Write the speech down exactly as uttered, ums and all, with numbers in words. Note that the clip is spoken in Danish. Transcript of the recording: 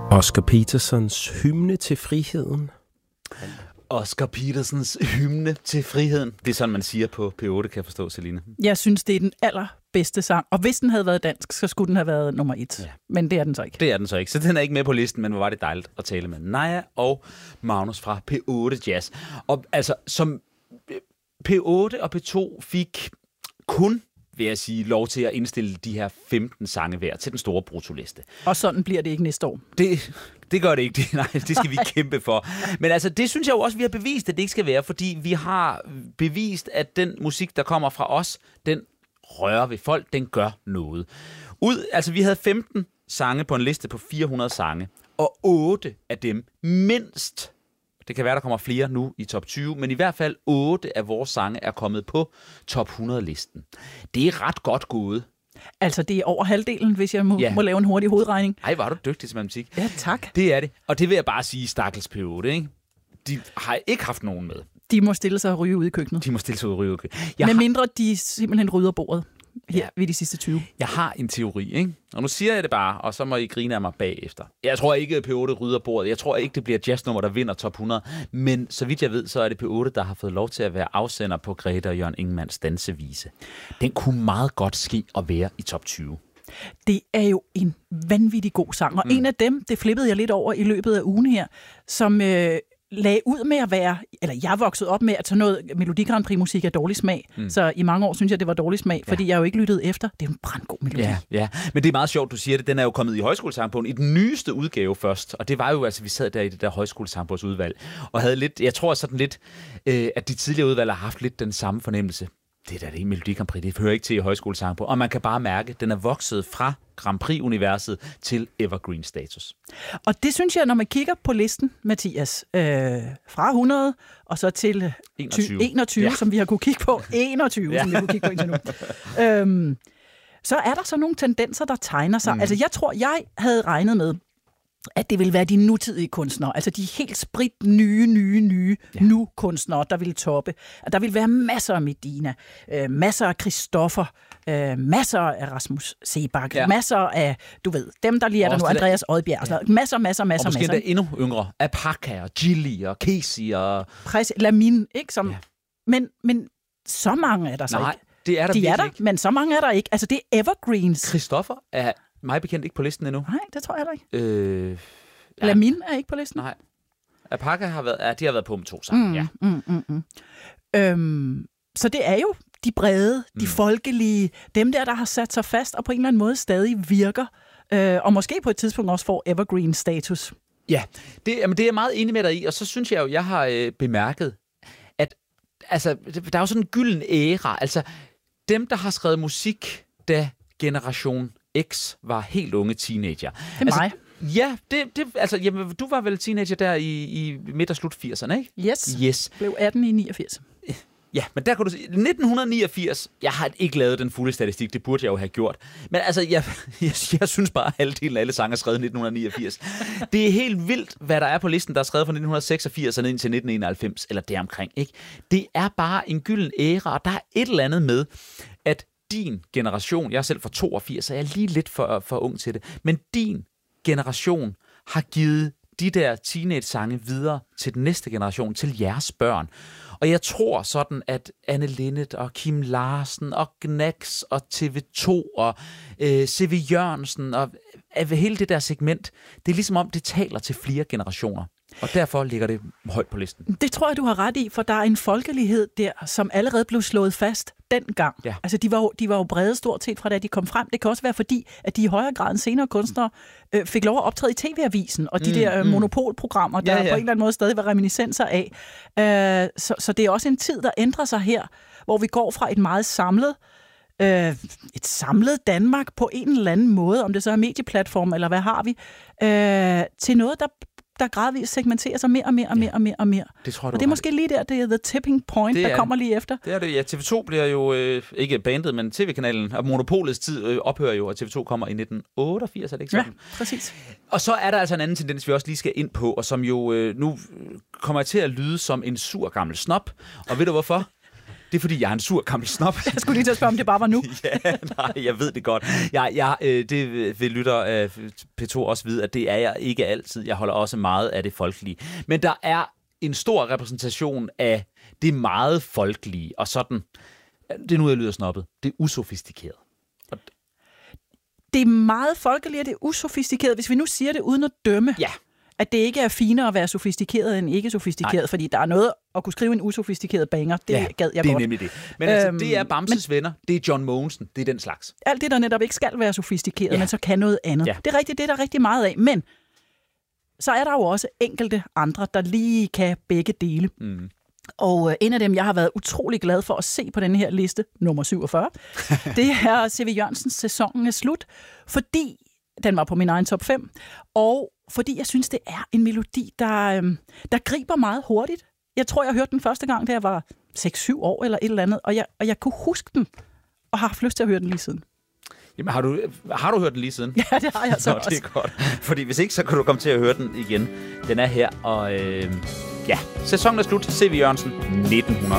Oscar Petersons hymne til friheden. Oscar Petersens hymne til friheden. Det er sådan, man siger på P otte, kan jeg forstå, Celine. Jeg synes, det er den allerbedste sang. Og hvis den havde været dansk, så skulle den have været nummer et. Ja. Men det er den så ikke. Det er den så ikke. Så den er ikke med på listen, men hvor var det dejligt at tale med Naja og Magnus fra P otte Jazz. Og altså, som P otte og P to fik kun, vil jeg sige, lov til at indstille de her femten sange hver til den store bruttoliste. Og sådan bliver det ikke næste år. Det, det gør det ikke. Det, nej, det skal vi kæmpe for. Men altså, det synes jeg jo også, vi har bevist, at det ikke skal være, fordi vi har bevist, at den musik, der kommer fra os, den rører ved folk, den gør noget. Ud, altså, vi havde femten sange på en liste på fire hundrede sange, og otte af dem mindst. Det kan være, der kommer flere nu i top tyve, men i hvert fald otte af vores sange er kommet på top hundrede-listen. Det er ret godt gået. Altså, det er over halvdelen, hvis jeg må, ja. må lave en hurtig hovedregning. Ej, var du dygtig til matematik. Ja, tak. Det er det. Og det vil jeg bare sige, stakkels P otte, ikke? De har ikke haft nogen med. De må stille sig og ryge ud i køkkenet. De må stille sig og ryge ud i køkkenet. Med har... mindre de simpelthen rydder bordet her ja. ved de sidste tyve. Jeg har en teori, ikke? Og nu siger jeg det bare, og så må I grine af mig bagefter. Jeg tror ikke, at P otte rydder bordet. Jeg tror ikke, det bliver jazznummer, der vinder top hundrede. Men så vidt jeg ved, så er det P otte, der har fået lov til at være afsender på Grete og Jørgen Ingemanns dansevise. Den kunne meget godt ske at være i top tyve. Det er jo en vanvittig god sang. Og mm. en af dem, det flippede jeg lidt over i løbet af ugen her, som øh, lagde ud med at være, eller jeg voksede op med at tage noget Melodi Grand Prix musik af dårlig smag. Mm. Så i mange år synes jeg, det var dårlig smag, ja. fordi jeg jo ikke lyttede efter. Det er en brandgod melodi. Ja, ja, men det er meget sjovt, du siger det. Den er jo kommet i højskolesangbogen i den nyeste udgave først. Og det var jo, altså vi sad der i det der højskolesangbogsudvalg, og havde lidt, jeg tror sådan lidt, øh, at de tidligere udvalg har haft lidt den samme fornemmelse. Det der det er Melodi Grand Prix, det hører ikke til i højskolesangbogen. Og man kan bare mærke, at den er vokset fra Grand Prix-universet til evergreen-status. Og det synes jeg, når man kigger på listen, Mathias, øh, fra hundrede og så til enogtyve, enogtyve ja. som vi har kunne kigge på, enogtyve, ja. som vi har kunne kigge på indtil nu, øhm, så er der så nogle tendenser, der tegner sig. Mm. Altså jeg tror, jeg havde regnet med, at det vil være de nutidige kunstnere, altså de helt sprit nye, nye, nye ja. nu-kunstnere, der vil toppe. Der vil være masser af Medina, øh, masser af Christoffer, øh, masser af Rasmus Sebak, ja. masser af, du ved, dem der lige er der nu, Andreas Odbjerg, ja. masser, masser, masser, og måske masser. endda endnu yngre, Apaka og Gilly og Casey og... Præcis, Lamin, ikke? Som, ja. men, men så mange er der så Nej, ikke. det er der De er der, ikke. men så mange er der ikke. Altså det er evergreens. Christoffer er mig bekendt ikke på listen endnu. Nej, det tror jeg heller ikke. Øh, ja. Lamin er ikke på listen. Nej. Apaka har været, ja, de har været på med to sammen, mm, ja. Mm, mm, mm. Øhm, så det er jo de brede, de mm. folkelige, dem der, der har sat sig fast og på en eller anden måde stadig virker, øh, og måske på et tidspunkt også får evergreen-status. Ja, det, jamen, det er jeg meget enig med dig i, og så synes jeg jo, jeg har øh, bemærket, at altså, der er jo sådan en gylden æra, altså dem, der har skrevet musik, da Generation X var helt unge teenager. Det er altså, mig. Ja, det, det, altså, jamen, du var vel teenager der i, i midt- og slut firserne, ikke? Yes. Yes. Blev atten i niogfirs. Ja, men der kunne du sige, nitten niogfirs, jeg har ikke lavet den fulde statistik, det burde jeg jo have gjort. Men altså, jeg, jeg, jeg synes bare, at halvdelen af alle sange er skrevet i nitten niogfirs. Det er helt vildt, hvad der er på listen, der er skrevet fra nitten seksogfirs og ned til nitten enoghalvfems, eller deromkring, ikke? Det er bare en gylden æra, og der er et eller andet med, at din generation, jeg er selv fra toogfirs, så jeg er lige lidt for, for ung til det, men din generation har givet de der teenage-sange videre til den næste generation, til jeres børn. Og jeg tror sådan, at Anne Linnet og Kim Larsen og Gnax og T V to og øh, C V Jørgensen og øh, hele det der segment, det er ligesom om, det taler til flere generationer. Og derfor ligger det højt på listen. Det tror jeg, du har ret i, for der er en folkelighed der, som allerede blev slået fast dengang. Ja. Altså, de var, jo, de var jo brede stort set fra da de kom frem. Det kan også være fordi, at de i højere grad end senere kunstnere øh, fik lov at optræde i T V-avisen, og de mm, der øh, mm. monopolprogrammer, der ja, ja. på en eller anden måde stadig var reminiscenser af. Øh, så, så det er også en tid, der ændrer sig her, hvor vi går fra et meget samlet Øh, et samlet Danmark på en eller anden måde, om det så er medieplatform, eller hvad har vi, øh, til noget, der der gradvist segmenterer sig mere og mere og mere og mere og mere. Det tror du. Og det er måske lige der, det er the tipping point, der kommer lige efter. Det er det, ja. T V to bliver jo, øh, ikke bandet, men T V-kanalen, og monopolets tid øh, ophører jo, og T V to kommer i nitten otteogfirs, er det ikke sådan? Ja, præcis. Og så er der altså en anden tendens, vi også lige skal ind på, og som jo øh, nu kommer til at lyde som en sur gammel snop. Og ved du hvorfor? Det er, fordi jeg er en sur gammel snop. Jeg skulle lige til at spørge, om det bare var nu. Ja, nej, jeg ved det godt. Jeg, jeg, øh, det vil lytter øh, P to også vide, at det er jeg ikke altid. Jeg holder også meget af det folkelige. Men der er en stor repræsentation af det meget folkelige, og sådan, det er nu, jeg lyder snobbet, det er usofistikeret. Det er meget folkeligt, og det er usofistikeret. Hvis vi nu siger det uden at dømme, ja. at det ikke er finere at være sofistikeret end ikke sofistikeret, Nej. fordi der er noget at kunne skrive en usofistikeret banger, det ja, gad jeg det er godt. Nemlig det. Men altså, øhm, det er Bamses men, venner, det er John Mogensen, det er den slags. Alt det, der netop ikke skal være sofistikeret, ja. men så kan noget andet. Ja. Det er rigtigt, det er der rigtig meget af, men så er der jo også enkelte andre, der lige kan begge dele. Mm. Og en af dem, jeg har været utrolig glad for at se på den her liste, nummer syvogfyrre, det er C V Jørgensens Sæsonen er slut, fordi den var på min egen top fem, og fordi jeg synes, det er en melodi, der, der griber meget hurtigt. Jeg tror, jeg hørte den første gang, da jeg var seks syv år eller et eller andet, og jeg, og jeg kunne huske den, og har haft lyst til at høre den lige siden. Jamen, har du, har du hørt den lige siden? Ja, det har jeg så Nå, også. Det er godt. Fordi hvis ikke, så kan du komme til at høre den igen. Den er her, og øh, ja, sæsonen er slut. C V Jørgensen, nitten